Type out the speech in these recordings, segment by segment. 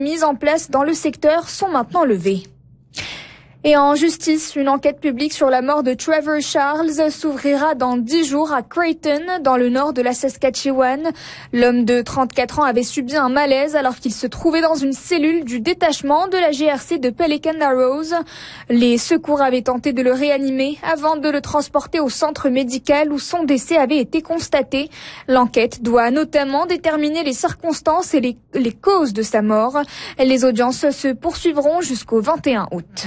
mises en place dans le secteur sont maintenant levées. Et en justice, une enquête publique sur la mort de Trevor Charles s'ouvrira dans 10 jours à Creighton, dans le nord de la Saskatchewan. L'homme de 34 ans avait subi un malaise alors qu'il se trouvait dans une cellule du détachement de la GRC de Pelican Narrows. Les secours avaient tenté de le réanimer avant de le transporter au centre médical où son décès avait été constaté. L'enquête doit notamment déterminer les circonstances et les causes de sa mort. Les audiences se poursuivront jusqu'au 21 août.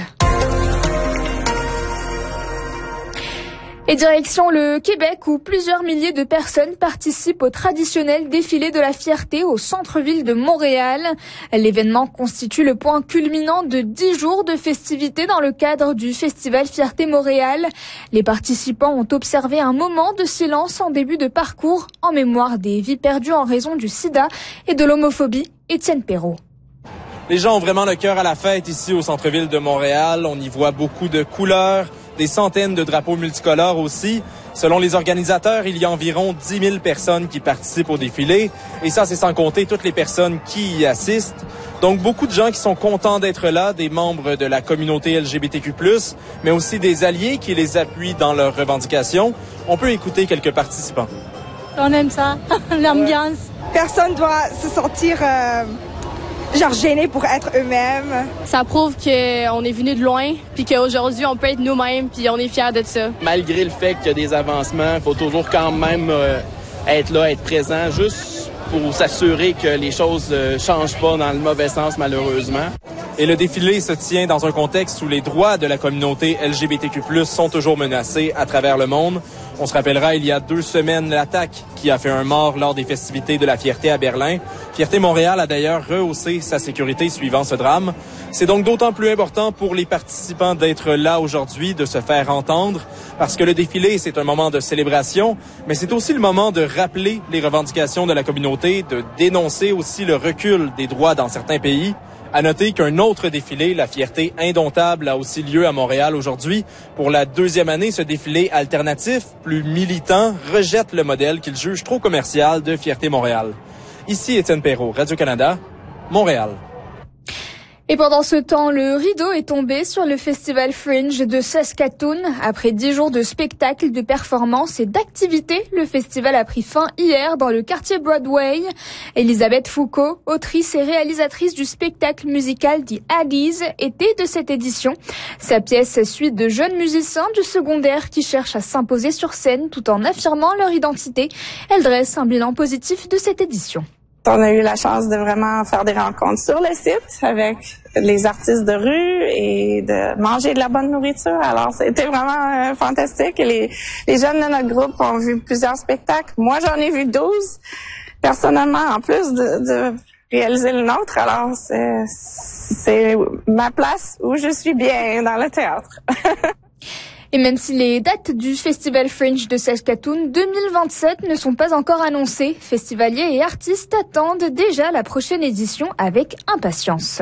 Et direction le Québec où plusieurs milliers de personnes participent au traditionnel défilé de la fierté au centre-ville de Montréal. L'événement constitue le point culminant de 10 jours de festivités dans le cadre du Festival Fierté Montréal. Les participants ont observé un moment de silence en début de parcours en mémoire des vies perdues en raison du sida et de l'homophobie. Étienne Perrault. Les gens ont vraiment le cœur à la fête ici au centre-ville de Montréal. On y voit beaucoup de couleurs, des centaines de drapeaux multicolores aussi. Selon les organisateurs, il y a environ 10 000 personnes qui participent au défilé. Et ça, c'est sans compter toutes les personnes qui y assistent. Donc, beaucoup de gens qui sont contents d'être là, des membres de la communauté LGBTQ+, mais aussi des alliés qui les appuient dans leurs revendications. On peut écouter quelques participants. On aime ça, l'ambiance. Personne doit se sentir gênés pour être eux-mêmes. Ça prouve qu'on est venu de loin, puis qu'aujourd'hui, on peut être nous-mêmes, puis on est fiers de ça. Malgré le fait qu'il y a des avancements, il faut toujours quand même être là, être présent, juste pour s'assurer que les choses changent pas dans le mauvais sens, malheureusement. Et le défilé se tient dans un contexte où les droits de la communauté LGBTQ+, sont toujours menacés à travers le monde. On se rappellera, il y a 2 semaines, l'attaque qui a fait un mort lors des festivités de la Fierté à Berlin. Fierté Montréal a d'ailleurs rehaussé sa sécurité suivant ce drame. C'est donc d'autant plus important pour les participants d'être là aujourd'hui, de se faire entendre, parce que le défilé, c'est un moment de célébration, mais c'est aussi le moment de rappeler les revendications de la communauté, de dénoncer aussi le recul des droits dans certains pays. À noter qu'un autre défilé, la Fierté Indomptable, a aussi lieu à Montréal aujourd'hui. Pour la 2e année, ce défilé alternatif, plus militant, rejette le modèle qu'il juge trop commercial de Fierté Montréal. Ici Étienne Perrault, Radio-Canada, Montréal. Et pendant ce temps, le rideau est tombé sur le Festival Fringe de Saskatoon. Après 10 jours de spectacles, de performances et d'activités, le festival a pris fin hier dans le quartier Broadway. Elisabeth Foucault, autrice et réalisatrice du spectacle musical The Addies, était de cette édition. Sa pièce suit de jeunes musiciens du secondaire qui cherchent à s'imposer sur scène tout en affirmant leur identité. Elle dresse un bilan positif de cette édition. On a eu la chance de vraiment faire des rencontres sur le site avec les artistes de rue et de manger de la bonne nourriture. Alors, c'était vraiment fantastique. Et les jeunes de notre groupe ont vu plusieurs spectacles. Moi, j'en ai vu 12, personnellement, en plus de réaliser le nôtre. Alors, c'est ma place où je suis bien dans le théâtre. Et même si les dates du Festival Fringe de Saskatoon 2027 ne sont pas encore annoncées, festivaliers et artistes attendent déjà la prochaine édition avec impatience.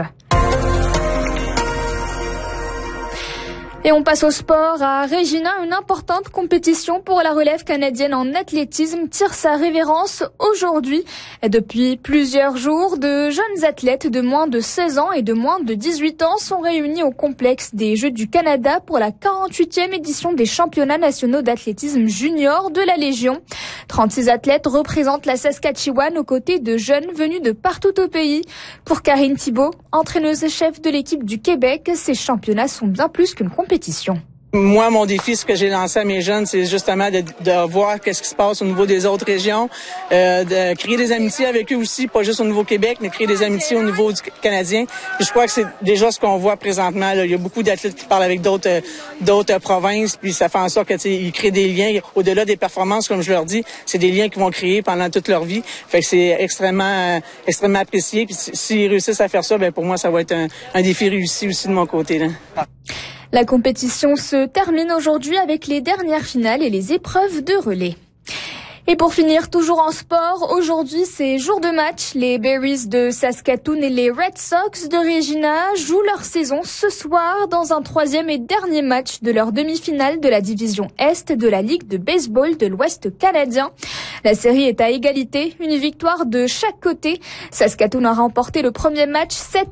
Et on passe au sport. À Regina, une importante compétition pour la relève canadienne en athlétisme tire sa révérence aujourd'hui. Depuis plusieurs jours, de jeunes athlètes de moins de 16 ans et de moins de 18 ans sont réunis au complexe des Jeux du Canada pour la 48e édition des championnats nationaux d'athlétisme junior de la Légion. 36 athlètes représentent la Saskatchewan aux côtés de jeunes venus de partout au pays. Pour Karine Thibault, entraîneuse-chef de l'équipe du Québec, ces championnats sont bien plus qu'une compétition. Moi, mon défi, ce que j'ai lancé à mes jeunes, c'est justement de voir qu'est-ce qui se passe au niveau des autres régions, de créer des amitiés avec eux aussi, pas juste au niveau Québec, mais créer des amitiés au niveau du Canadien. Puis je crois que c'est déjà ce qu'on voit présentement. Là. Il y a beaucoup d'athlètes qui parlent avec d'autres provinces, puis ça fait en sorte que ils créent des liens au-delà des performances, comme je leur dis. C'est des liens qu'ils vont créer pendant toute leur vie. Fait que c'est extrêmement apprécié. Puis s'ils réussissent à faire ça, ben pour moi, ça va être un défi réussi aussi de mon côté. Là. La compétition se termine aujourd'hui avec les dernières finales et les épreuves de relais. Et pour finir, toujours en sport, aujourd'hui c'est jour de match. Les Berries de Saskatoon et les Red Sox de Regina jouent leur saison ce soir dans un troisième et dernier match de leur demi-finale de la division Est de la Ligue de baseball de l'Ouest canadien. La série est à égalité, une victoire de chaque côté. Saskatoon a remporté le premier match 7